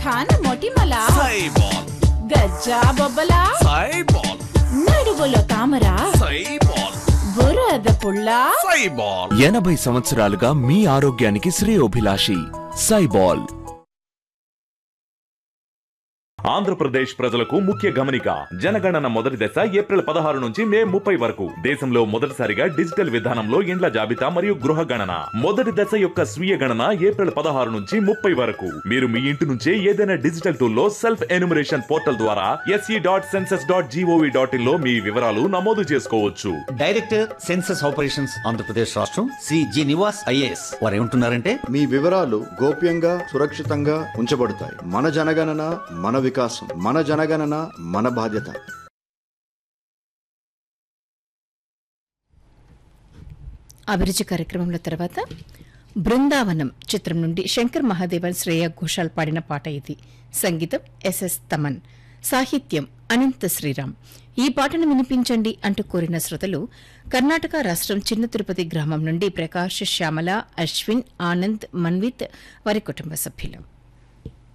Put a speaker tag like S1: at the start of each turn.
S1: ఖాన మొటిమల
S2: సైబాల్
S1: గజ్జా బొబ్బల
S2: సైబాల్
S1: నడువులో తామర
S2: సైబాల్
S1: బురద పుల్ల
S2: సైబాల్
S3: 80 సంవత్సరాలుగా మీ ఆరోగ్యానికి శ్రేయోభిలాషి సైబాల్.
S4: ఆంధ్రప్రదేశ్ ప్రజలకు ముఖ్య గమనిక. జనగణన మొదటి దశ ఏప్రిల్ 16 నుంచి మే 30 వరకు. దేశంలో మొదటిసారిగా డిజిటల్ విధానంలో ఇండ్ల జాబితా మరియు గృహ గణన. మొదటి దశ యొక్క స్వీయ గణన ఏప్రిల్ 16 నుంచి 30 వరకు. మీరు మీ ఇంటి నుంచే ఏదైనా డిజిటల్ టూల్లో సెల్ఫ్ ఎన్యూమరేషన్ పోర్టల్ ద్వారా se.census.gov.in లో మీ వివరాలు నమోదు చేసుకోవచ్చు.
S5: డైరెక్టర్ సెన్సస్ ఆపరేషన్స్ ఆంధ్రప్రదేశ్ రాష్ట్రం శ్రీ జి నివాస్ ఐఏఎస్ వారు ఏమంటున్నారంటే,
S6: మీ వివరాలు గోప్యంగా సురక్షితంగా ఉంచబడతాయి. మన జనగణన మన వికాసం, మన జనగణన మన బాధ్యత.
S7: అభిరుచి కార్యక్రమంలో తర్వాత బృందావనం చిత్రం నుండి శంకర్ మహాదేవన్, శ్రేయ ఘోషాల్ పాడిన పాట ఇది. సంగీతం ఎస్ఎస్ తమన్, సాహిత్యం అనంత శ్రీరామ్. ఈ పాటను వినిపించండి అంటూ కోరిన శ్రోతలు కర్ణాటక రాష్ట్రం చిన్న తిరుపతి గ్రామం నుండి ప్రకాష్, శ్యామల, అశ్విన్, ఆనంద్, మన్విత్ వారి కుటుంబ సభ్యులు.